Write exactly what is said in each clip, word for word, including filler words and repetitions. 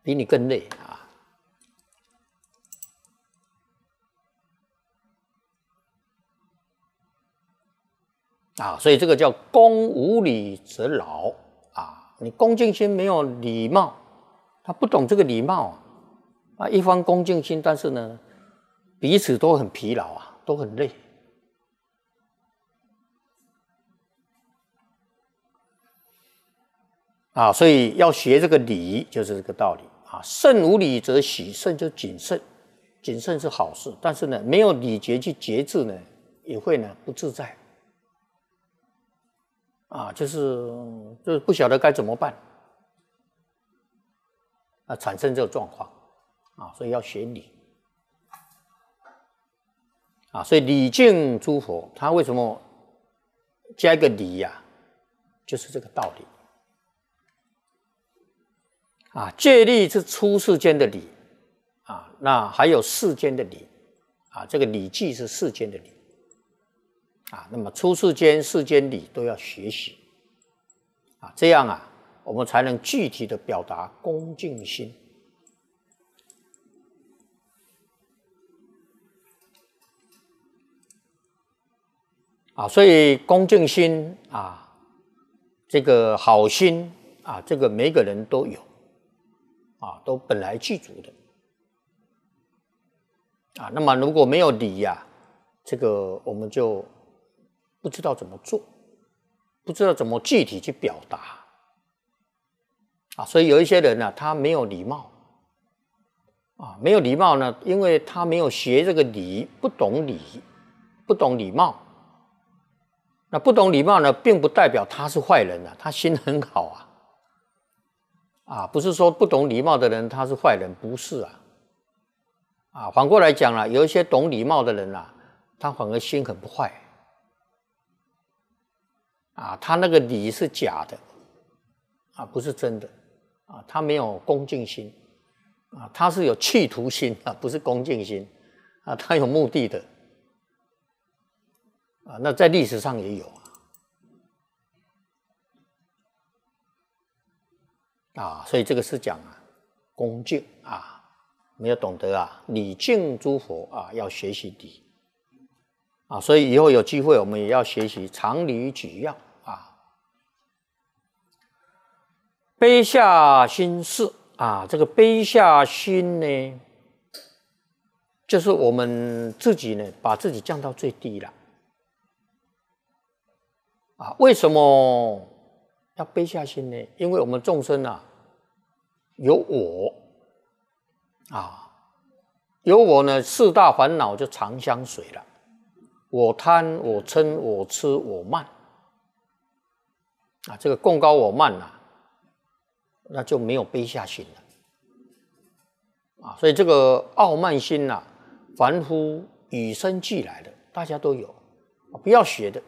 比你更累啊。啊，所以这个叫恭无礼则劳啊。你恭敬心没有礼貌，他不懂这个礼貌啊。一方恭敬心，但是呢，彼此都很疲劳啊，都很累。啊，所以要学这个礼，就是这个道理啊。慎无礼则喜，慎就谨慎，谨慎是好事，但是呢，没有礼节去节制呢，也会呢不自在。啊，就是就是不晓得该怎么办，啊，产生这个状况，啊，所以要学礼，啊，所以礼敬诸佛，他为什么加一个礼呀、啊？就是这个道理，啊，戒律是出世间的礼，啊，那还有世间的礼，啊，这个礼记是世间的礼，啊，那么出世间、世间礼都要学习。啊，这样啊，我们才能具体的表达恭敬心。啊，所以恭敬心啊，这个好心啊，这个每个人都有，啊，都本来具足的。啊，那么如果没有礼呀、啊，这个我们就不知道怎么做。不知道怎么具体去表达啊，所以有一些人呢、啊，他没有礼貌啊，没有礼貌呢，因为他没有学这个礼，不懂礼，不懂礼貌。那不懂礼貌呢，并不代表他是坏人啊，他心很好啊，啊，不是说不懂礼貌的人他是坏人，不是啊，啊，反过来讲了，有一些懂礼貌的人啊，他反而心很不坏。啊，他那个礼是假的，啊，不是真的，啊，他没有恭敬心，啊，他是有企图心啊，不是恭敬心，啊，他有目的的，啊，那在历史上也有啊，啊，所以这个是讲啊，恭敬啊，没有懂得啊，礼敬诸佛啊，要学习礼，啊，所以以后有机会我们也要学习常理举要。卑下心事啊，这个卑下心呢，就是我们自己呢，把自己降到最低了。啊，为什么要卑下心呢？因为我们众生啊，有我啊，有我呢，四大烦恼就常相随了。我贪，我嗔，我痴，我慢啊，这个共高我慢啊。那就没有卑下心了啊，所以这个傲慢心呐、啊，凡夫与生俱来的，大家都有，不要学的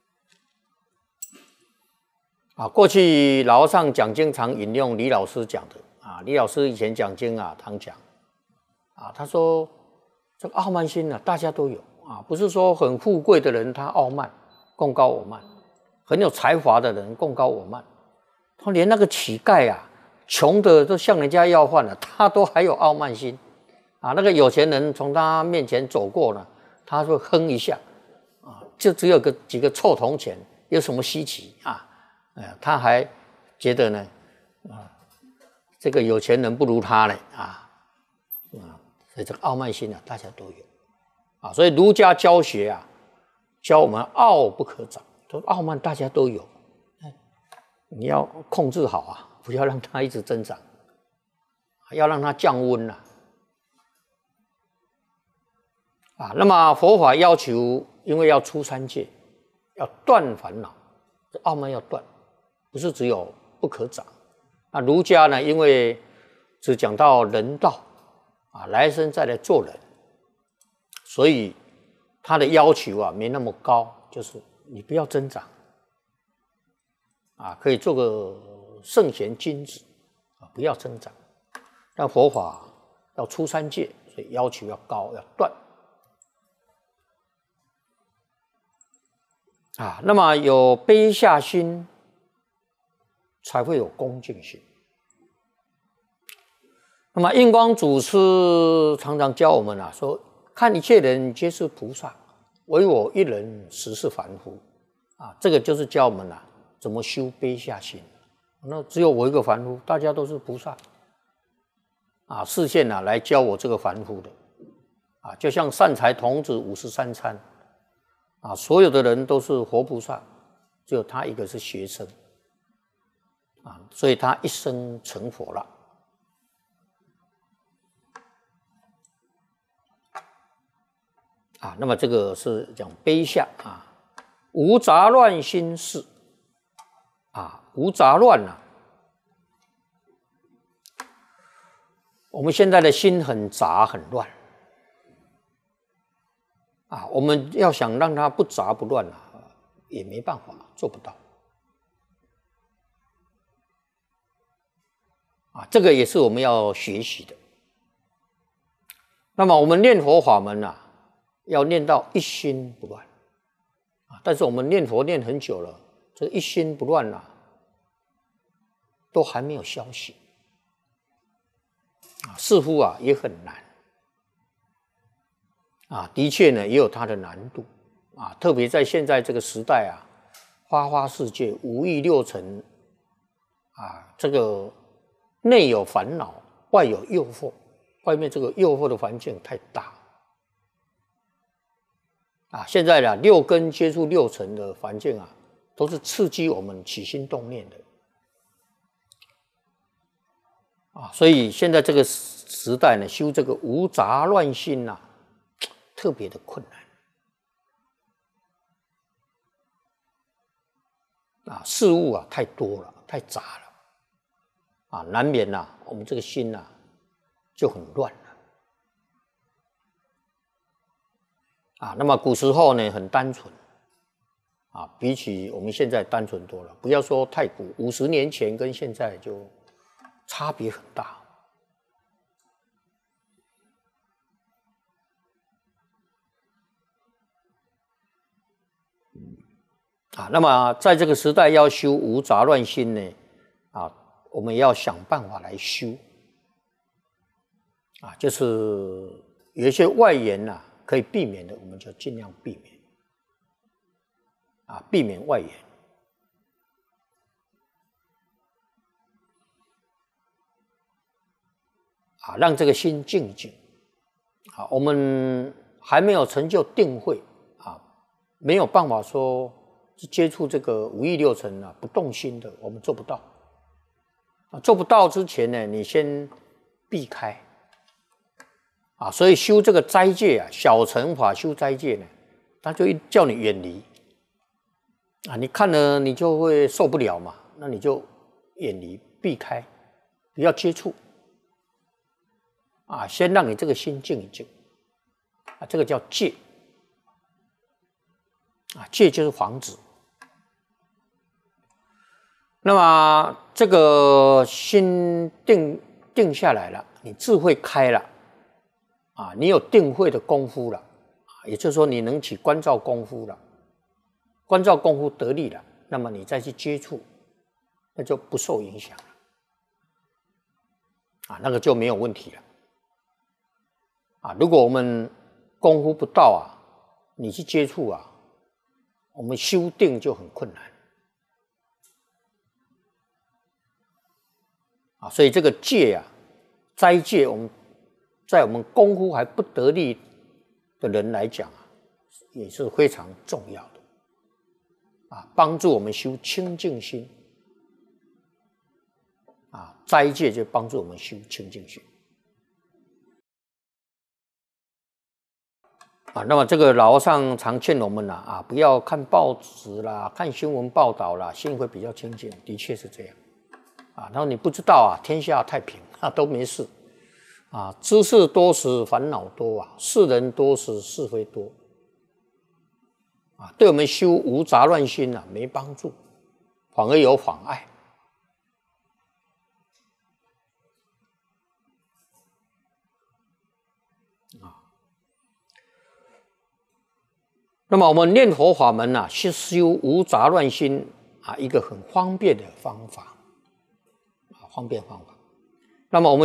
啊。过去老和尚讲经常引用李老师讲的啊，李老师以前讲经啊，常讲啊，他说这个傲慢心啊，大家都有啊，不是说很富贵的人他傲慢，共高我慢，很有才华的人共高我慢，他连那个乞丐啊。穷的都向人家要饭了，他都还有傲慢心啊！那个有钱人从他面前走过了，他会哼一下啊，就只有个几个臭铜钱，有什么稀奇啊？呃，他还觉得呢啊，这个有钱人不如他呢啊啊！所以这个傲慢心啊，大家都有啊。所以儒家教学啊，教我们傲不可长，说傲慢大家都有，你要控制好啊。不要让它一直增长，要让它降温了、啊。啊，那么佛法要求，因为要出三界，要断烦恼，这傲慢要断，不是只有不可长。那儒家呢，因为只讲到人道啊，来生再来做人，所以他的要求啊没那么高，就是你不要增长，啊，可以做个圣贤君子啊，不要增长。但佛法要出三界，所以要求要高，要断啊。那么有卑下心，才会有恭敬心那么印光祖师常常教我们啊，说看一切人皆是菩萨，唯我一人实是凡夫啊。这个就是教我们啊怎么修卑下心。那只有我一个凡夫，大家都是菩萨啊，示现啊来教我这个凡夫的啊，就像善财童子五十三参啊，所有的人都是活菩萨，只有他一个是学生啊，所以他一生成佛了。啊，那么这个是讲卑下啊，无杂乱心事啊，无杂乱啊。我们现在的心很杂很乱啊，我们要想让它不杂不乱啊，也没办法，做不到啊。这个也是我们要学习的。那么我们念佛法门啊，要念到一心不乱啊，但是我们念佛念很久了，这个一心不乱啊，都还没有消息啊，似乎啊也很难啊。的确呢，也有它的难度啊，特别在现在这个时代啊，花花世界，五欲六尘啊，这个内有烦恼，外有诱惑，外面这个诱惑的环境太大。啊，现在呢，六根接触六尘的环境啊，都是刺激我们起心动念的啊，所以现在这个时代呢，修这个无杂乱心呐、啊，特别的困难啊，事物啊太多了，太杂了啊，难免呐、啊，我们这个心呐、啊、就很乱了。啊，那么古时候呢很单纯，啊，比起我们现在单纯多了。不要说太古，五十年前跟现在就差别很大。啊，那么在这个时代要修无杂乱心呢，啊，我们要想办法来修。啊，就是有一些外缘呐、啊。可以避免的，我们就尽量避免啊，避免外缘啊，让这个心静一静啊。我们还没有成就定慧啊，没有办法说接触这个五欲六尘啊，不动心的，我们做不到啊。做不到之前呢，你先避开。啊，所以修这个斋戒啊，小乘法修斋戒呢，他就叫你远离啊，你看了你就会受不了嘛，那你就远离避开，不要接触啊，先让你这个心静一静啊，这个叫戒啊，戒就是防止。那么这个心定定下来了，你智慧开了。啊，你有定慧的功夫了，也就是说你能起观照功夫了，观照功夫得力了，那么你再去接触，那就不受影响了，啊，那个就没有问题了。啊，如果我们功夫不到啊，你去接触啊，我们修定就很困难。啊，所以这个戒啊，斋戒我们。在我们功夫还不得力的人来讲啊，也是非常重要的啊，帮助我们修清净心啊，斋戒就帮助我们修清净心啊。那么这个老和尚常劝我们呐啊，不要看报纸啦，看新闻报道啦，心会比较清净，的确是这样啊。然后你不知道啊，天下太平啊，都没事。啊，知识多时烦恼多啊，世人多时是非多啊，对我们修无杂乱心啊没帮助，反而有妨碍啊。那么我们念佛法门啊，是修无杂乱心啊，一个很方便的方法啊，方便方法。那么我们。